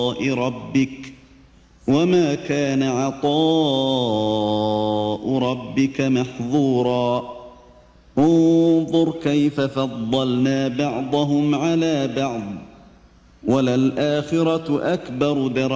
ربك وما كان عطاء ربك محظورا انظر كيف فضلنا بعضهم على بعض وللآخرة أكبر درجات